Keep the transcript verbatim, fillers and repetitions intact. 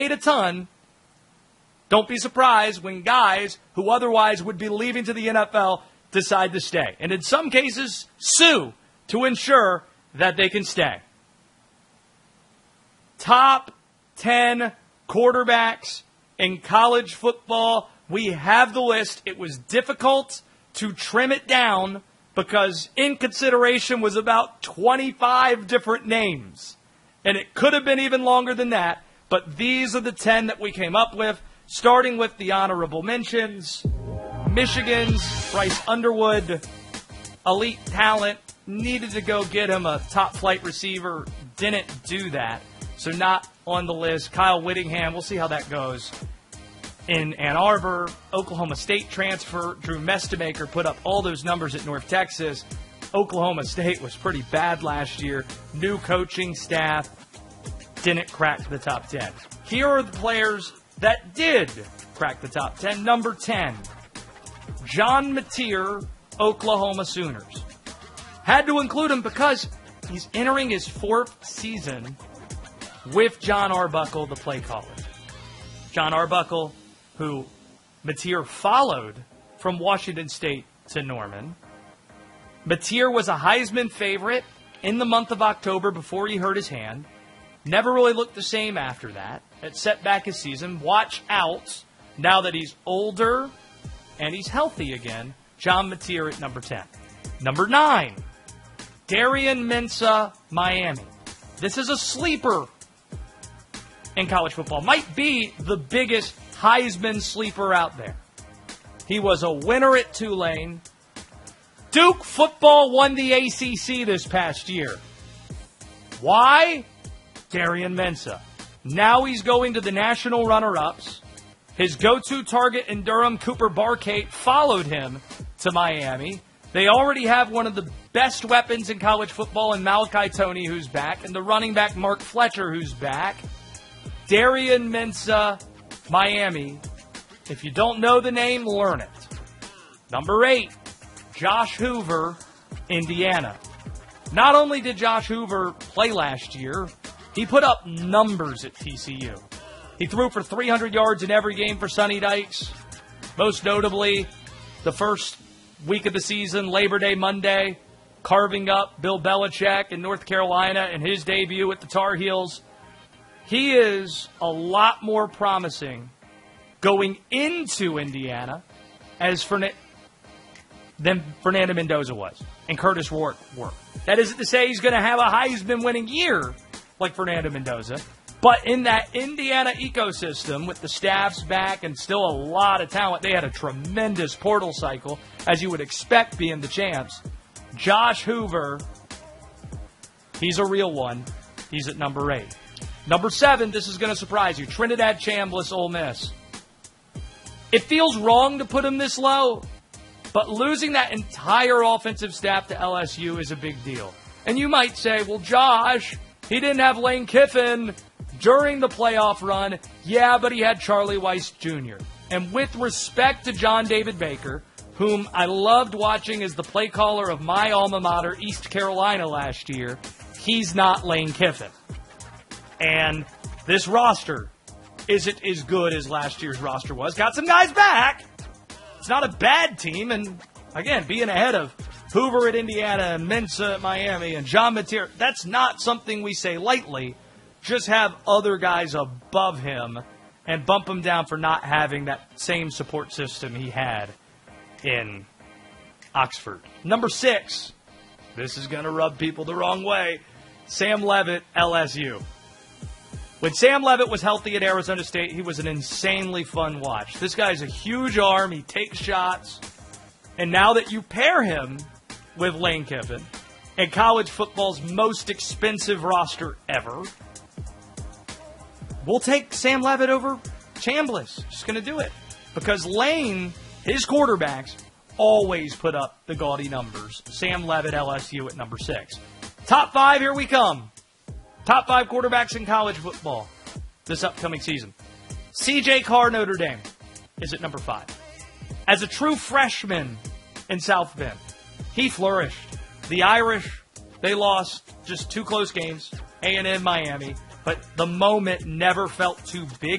a ton, don't be surprised when guys who otherwise would be leaving to the N F L decide to stay. And in some cases, sue to ensure that they can stay. Top ten quarterbacks in college football. We have the list. It was difficult to trim it down because in consideration was about twenty-five different names. And it could have been even longer than that. But these are the ten that we came up with, starting with the honorable mentions. Michigan's Bryce Underwood, elite talent, needed to go get him a top-flight receiver, didn't do that, so not on the list. Kyle Whittingham, we'll see how that goes. In Ann Arbor, Oklahoma State transfer, Drew Mestemaker put up all those numbers at North Texas. Oklahoma State was pretty bad last year. New coaching staff, didn't crack the top ten. Here are the players that did crack the top ten. Number ten. John Mateer, Oklahoma Sooners. Had to include him because he's entering his fourth season with John Arbuckle, the play caller. John Arbuckle, who Mateer followed from Washington State to Norman. Mateer was a Heisman favorite in the month of October before he hurt his hand. Never really looked the same after that. It set back his season. Watch out now that he's older and he's healthy again. John Mateer at number ten. Number nine, Darian Mensah, Miami. This is a sleeper in college football. Might be the biggest Heisman sleeper out there. He was a winner at Tulane. Duke football won the A C C this past year. Why? Darian Mensah. Now he's going to the national runner-ups. His go-to target in Durham, Cooper Barkate, followed him to Miami. They already have one of the best weapons in college football in Malachi Toney, who's back, and the running back Mark Fletcher, who's back. Darian Mensah, Miami. If you don't know the name, learn it. Number eight, Josh Hoover, Indiana. Not only did Josh Hoover play last year, he put up numbers at T C U. He threw for three hundred yards in every game for Sonny Dykes. Most notably, the first week of the season, Labor Day Monday, carving up Bill Belichick in North Carolina in his debut at the Tar Heels. He is a lot more promising going into Indiana as Fern- than Fernando Mendoza was and Curtis Rourke were. That isn't to say he's going to have a Heisman-winning year like Fernando Mendoza, but in that Indiana ecosystem with the staffs back and still a lot of talent, they had a tremendous portal cycle, as you would expect being the champs. Josh Hoover, he's a real one. He's at number eight. Number seven, this is going to surprise you. Trinidad Chambliss, Ole Miss. It feels wrong to put him this low, but losing that entire offensive staff to L S U is a big deal. And you might say, well, Josh, he didn't have Lane Kiffin during the playoff run. Yeah, but he had Charlie Weiss Junior And with respect to John David Baker, whom I loved watching as the play caller of my alma mater, East Carolina, last year, he's not Lane Kiffin. And this roster isn't as good as last year's roster was. Got some guys back. It's not a bad team. And, again, being ahead of Hoover at Indiana and Mensah at Miami and John Mateer, that's not something we say lightly. Just have other guys above him and bump him down for not having that same support system he had in Oxford. Number six, this is going to rub people the wrong way, Sam Leavitt, L S U. When Sam Leavitt was healthy at Arizona State, he was an insanely fun watch. This guy's a huge arm. He takes shots. And now that you pair him with Lane Kiffin and college football's most expensive roster ever, we'll take Sam Leavitt over Chambliss. Just going to do it. Because Lane, his quarterbacks, always put up the gaudy numbers. Sam Leavitt, L S U at number six. Top five, here we come. Top five quarterbacks in college football this upcoming season. C J Carr, Notre Dame, is at number five. As a true freshman in South Bend, he flourished. The Irish, they lost just two close games, A and M, Miami. but the moment never felt too big